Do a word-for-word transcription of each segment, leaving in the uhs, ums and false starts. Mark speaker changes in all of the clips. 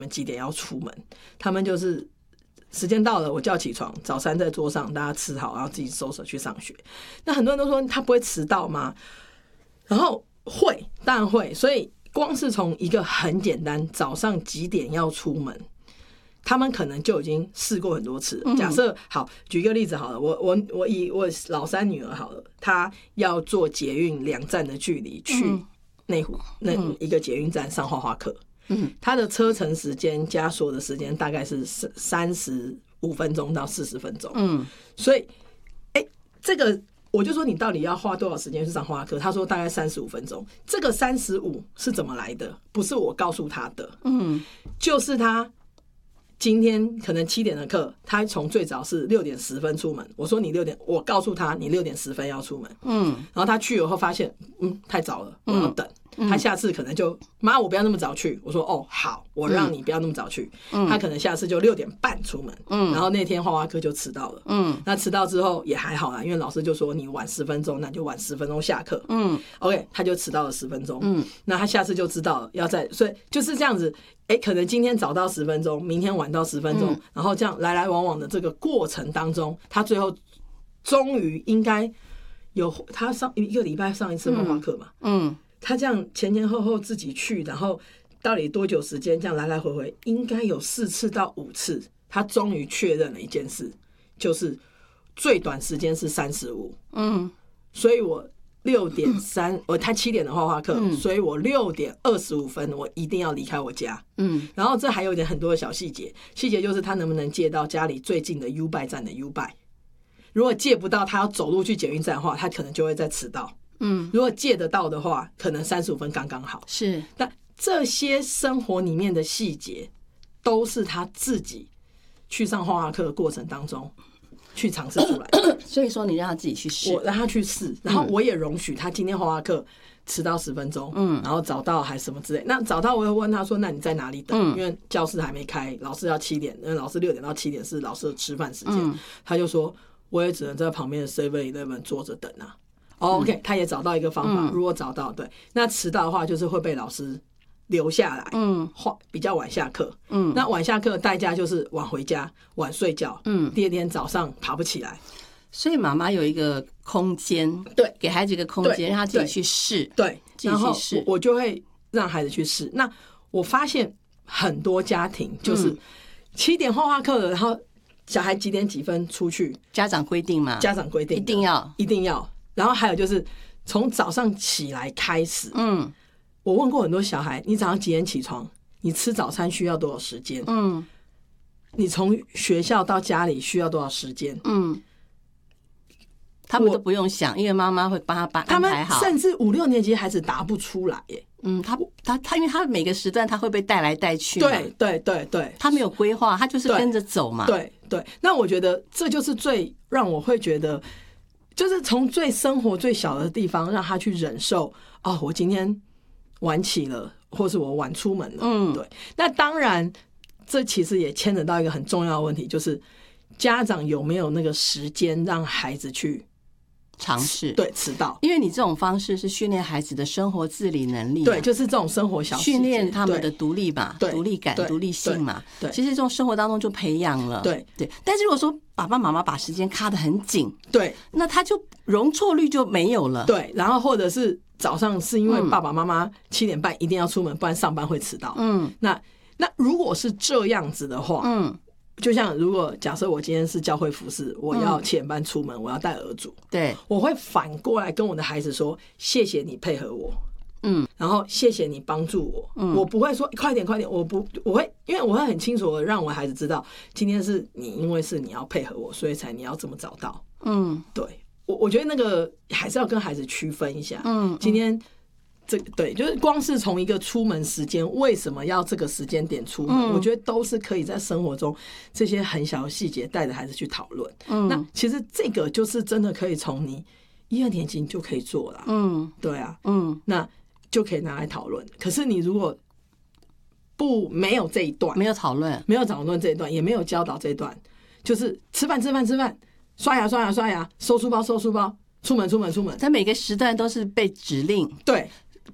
Speaker 1: 们几点要出门，他们就是时间到了我叫起床，早餐在桌上大家吃好，然后自己收拾去上学。那很多人都说他不会迟到吗？然后会，当然会。所以光是从一个很简单早上几点要出门，他们可能就已经试过很多次。假设好，举个例子好了，我我我以我老三女儿好了，她要坐捷运两站的距离去内湖那一个捷运站上画画课。嗯，他的车程时间加所有的时间大概是三十五分钟到四十分钟。嗯，所以，哎、欸，这个我就说你到底要花多少时间去上画课？他说大概三十五分钟。这个三十五是怎么来的？不是我告诉他的，嗯，就是他今天可能七点的课，他从最早是六点十分出门。我说你六点，我告诉他你六点十分要出门。嗯，然后他去以后发现，嗯，太早了，我要等。嗯他下次可能就妈，我不要那么早去。我说哦好，我让你不要那么早去。嗯、他可能下次就六点半出门。嗯，然后那天画画课就迟到了。嗯，那迟到之后也还好啦，因为老师就说你晚十分钟，那就晚十分钟下课。嗯 ，OK， 他就迟到了十分钟。嗯，那他下次就知道了要在，所以就是这样子。哎，可能今天早到十分钟，明天晚到十分钟，嗯、然后这样来来往往的这个过程当中，他最后终于应该有他上一个礼拜上一次画画课嘛。嗯。嗯他这样前前后后自己去，然后到底多久时间？这样来来回回，应该有四次到五次。他终于确认了一件事，就是最短时间是三十五。嗯，所以我六点三，我他七点的画画课，嗯、所以我六点二十五分我一定要离开我家。嗯，然后这还有一点很多的小细节，细节就是他能不能借到家里最近的 U 拜站的 U 拜。如果借不到，他要走路去捷运站的话，他可能就会再迟到。嗯，如果借得到的话，可能三十五分刚刚好。是，但这些生活里面的细节，都是他自己去上画画课的过程当中去尝试出来的。
Speaker 2: 所以说，你让他自己去试，
Speaker 1: 我让他去试，然后我也容许他今天画画课迟到十分钟，嗯，然后早到还什么之类。那早到我会问他说：“那你在哪里等？”嗯、因为教室还没开，老师要七点，因为老师六点到七点是老师的吃饭时间。嗯、他就说：“我也只能在旁边的 seven eleven 坐着等啊。” Oh, OK， 他也找到一个方法。嗯、如果找到，对，那迟到的话就是会被老师留下来，嗯，比较晚下课，嗯，那晚下课的代价就是晚回家、晚睡觉，嗯，第二天早上爬不起来。
Speaker 2: 所以妈妈有一个空间，
Speaker 1: 对，
Speaker 2: 给孩子一个空间，让他自己去试，
Speaker 1: 对，
Speaker 2: 自己去试。
Speaker 1: 我就会让孩子去试。那我发现很多家庭就是七点画画课了，然后小孩几点几分出去，
Speaker 2: 家长规定嘛，
Speaker 1: 家长规定
Speaker 2: 一定要，
Speaker 1: 一定要。然后还有就是从早上起来开始，嗯，我问过很多小孩，你早上几点起床？你吃早餐需要多少时间？嗯，你从学校到家里需要多少时间？嗯，
Speaker 2: 他们都不用想，因为妈妈会帮他把安排好。
Speaker 1: 他们甚至五六年级孩子答不出来耶。
Speaker 2: 嗯，他他他，因为他每个时段他会被带来带去，
Speaker 1: 对对对对，
Speaker 2: 他没有规划，他就是跟着走嘛。
Speaker 1: 对 对, 对，那我觉得这就是最让我会觉得。就是从最生活最小的地方让他去忍受哦，我今天晚起了，或是我晚出门了。嗯，对。那当然，这其实也牵扯到一个很重要的问题，就是家长有没有那个时间让孩子去
Speaker 2: 尝试，
Speaker 1: 对，迟到。
Speaker 2: 因为你这种方式是训练孩子的生活自理能力、啊，
Speaker 1: 对，就是这种生活小细节
Speaker 2: 训练他们的独立嘛，独立感、独立性嘛。对，其实这种生活当中就培养了。对对。但是如果说爸爸妈妈把时间卡得很紧，
Speaker 1: 对，
Speaker 2: 那他就容错率就没有了。
Speaker 1: 对，然后或者是早上是因为爸爸妈妈七点半一定要出门，不然上班会迟到。嗯，那那如果是这样子的话，嗯。就像如果假设我今天是教会服侍，我要七点半出门，我要带儿主，
Speaker 2: 对，
Speaker 1: 我会反过来跟我的孩子说：谢谢你配合我，嗯，然后谢谢你帮助我，嗯，我不会说快点快点，我不，我会，因为我会很清楚的让我的孩子知道，今天是你，因为是你要配合我，所以才你要这么早到，嗯，对我我觉得那个还是要跟孩子区分一下，嗯，今天。这对，就是光是从一个出门时间，为什么要这个时间点出门？嗯、我觉得都是可以在生活中这些很小的细节带着孩子去讨论。嗯，那其实这个就是真的可以从你一二年级就可以做了。嗯，对啊，嗯，那就可以拿来讨论。可是你如果不没有这一段，
Speaker 2: 没有讨论，
Speaker 1: 没有讨论这一段，也没有教导这一段，就是吃饭吃饭吃饭，刷牙刷牙刷牙，收书包收书包，出门出门出门，
Speaker 2: 在每个时段都是被指令，
Speaker 1: 对。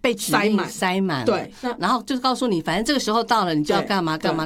Speaker 2: 被指令塞满，
Speaker 1: 对，
Speaker 2: 然后就告诉你，反正这个时候到了，你就要干嘛干嘛